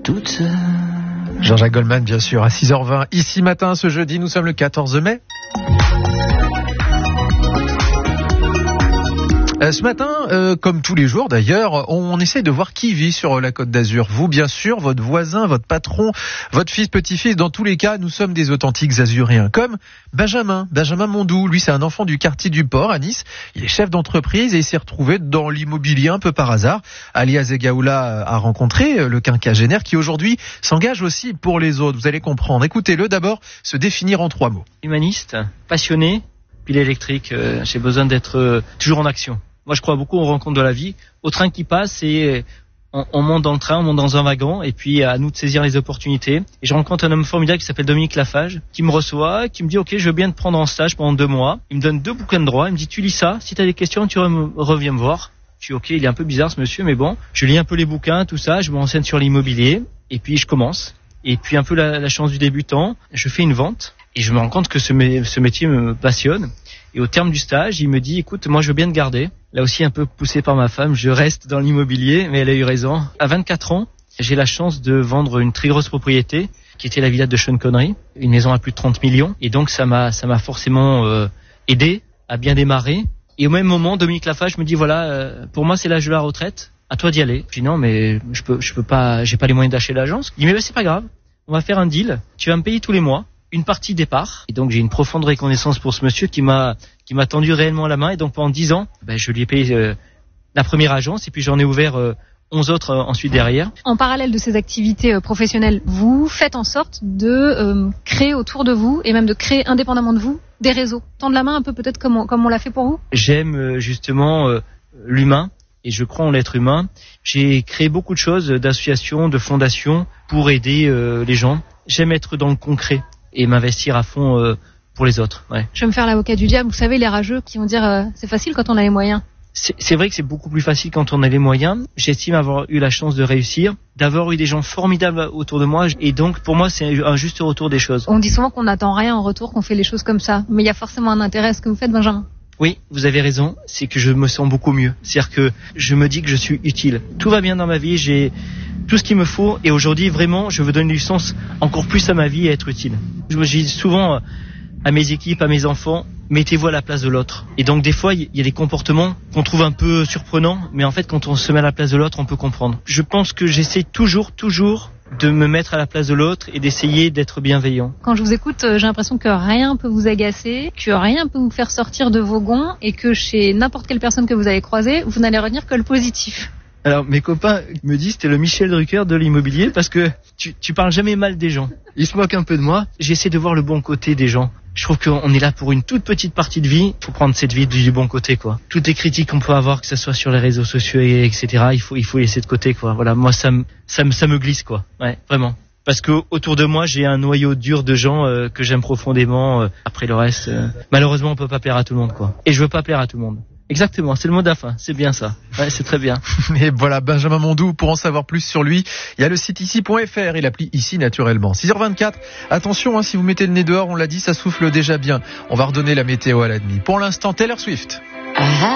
toute seule. Jean-Jacques Goldman, bien sûr, à 6h20. Ici matin, ce jeudi, nous sommes le 14 mai. Ce matin, comme tous les jours d'ailleurs, on essaye de voir qui vit sur la Côte d'Azur. Vous, bien sûr, votre voisin, votre patron, votre fils, petit-fils. Dans tous les cas, nous sommes des authentiques azuréens. Comme Benjamin Mondou. Lui, c'est un enfant du quartier du Port à Nice. Il est chef d'entreprise et il s'est retrouvé dans l'immobilier un peu par hasard. Ali Azegaoula a rencontré le quinquagénaire qui aujourd'hui s'engage aussi pour les autres. Vous allez comprendre. Écoutez-le d'abord se définir en 3 mots. Humaniste, passionné, pile électrique. J'ai besoin d'être toujours en action. Moi, je crois beaucoup aux rencontres de la vie. Au train qui passe, et on monte dans le train, on monte dans un wagon, et puis à nous de saisir les opportunités. Et je rencontre un homme formidable qui s'appelle Dominique Lafage, qui me reçoit, qui me dit « Ok, je veux bien te prendre en stage pendant 2 mois ». Il me donne 2 bouquins de droit, il me dit « Tu lis ça, si tu as des questions, tu reviens me voir ». Je dis « Ok, il est un peu bizarre ce monsieur, mais bon ». Je lis un peu les bouquins, tout ça, je me renseigne sur l'immobilier, et puis je commence. Et puis un peu la chance du débutant, je fais une vente, et je me rends compte que ce métier me passionne. Et au terme du stage, il me dit « Écoute, moi je veux bien te garder ». Là aussi un peu poussé par ma femme, je reste dans l'immobilier, mais elle a eu raison. À 24 ans, j'ai la chance de vendre une très grosse propriété, qui était la villa de Sean Connery, une maison à plus de 30 millions. Et donc ça m'a forcément aidé à bien démarrer. Et au même moment, Dominique Lafage me dit « Voilà, pour moi c'est l'âge de la retraite, à toi d'y aller ». Je dis « Non, mais je peux pas, j'ai pas les moyens d'acheter l'agence ». Il dit « Mais c'est pas grave, on va faire un deal, tu vas me payer tous les mois une partie départ ». Et donc j'ai une profonde reconnaissance pour ce monsieur qui m'a tendu réellement la main. Et donc pendant 10 ans, je lui ai payé la première agence, et puis j'en ai ouvert 11 autres ensuite derrière. En parallèle de ces activités professionnelles, vous faites en sorte de créer autour de vous, et même de créer indépendamment de vous, des réseaux. Tendre la main un peu peut-être comme on l'a fait pour vous. J'aime justement l'humain, et je crois en l'être humain. J'ai créé beaucoup de choses, d'associations, de fondations, pour aider les gens. J'aime être dans le concret et m'investir à fond pour les autres. Ouais. Je vais me faire l'avocat du diable. Vous savez, les rageux qui vont dire c'est facile quand on a les moyens. C'est vrai que c'est beaucoup plus facile quand on a les moyens. J'estime avoir eu la chance de réussir, d'avoir eu des gens formidables autour de moi. Et donc, pour moi, c'est un juste retour des choses. On dit souvent qu'on n'attend rien en retour, qu'on fait les choses comme ça. Mais il y a forcément un intérêt à ce que vous faites, Benjamin. Oui, vous avez raison. C'est que je me sens beaucoup mieux. C'est-à-dire que je me dis que je suis utile. Tout va bien dans ma vie. J'ai tout ce qu'il me faut. Et aujourd'hui, vraiment, je veux donner du sens encore plus à ma vie et être utile. Je dis souvent à mes équipes, à mes enfants, mettez-vous à la place de l'autre. Et donc des fois, il y a des comportements qu'on trouve un peu surprenants, mais en fait, quand on se met à la place de l'autre, on peut comprendre. Je pense que j'essaie toujours de me mettre à la place de l'autre et d'essayer d'être bienveillant. Quand je vous écoute, j'ai l'impression que rien peut vous agacer, que rien peut vous faire sortir de vos gonds, et que chez n'importe quelle personne que vous allez croiser, vous n'allez retenir que le positif. Alors, mes copains me disent, t'es le Michel Drucker de l'immobilier, parce que tu parles jamais mal des gens. Ils se moquent un peu de moi. J'essaie de voir le bon côté des gens. Je trouve qu'on est là pour une toute petite partie de vie. Il faut prendre cette vie du bon côté, quoi. Toutes les critiques qu'on peut avoir, que ce soit sur les réseaux sociaux, etc., il faut laisser de côté, quoi. Voilà, moi, ça me glisse, quoi. Ouais, vraiment. Parce que autour de moi, j'ai un noyau dur de gens que j'aime profondément. Après le reste, malheureusement, on peut pas plaire à tout le monde, quoi. Et je veux pas plaire à tout le monde. Exactement, c'est le mot de la fin, c'est bien ça. Ouais, c'est très bien. Et voilà, Benjamin Mondou, pour en savoir plus sur lui, il y a le site ici.fr et l'appli Ici naturellement. 6h24, attention, si vous mettez le nez dehors, on l'a dit, ça souffle déjà bien. On va redonner la météo à la demi. Pour l'instant, Taylor Swift.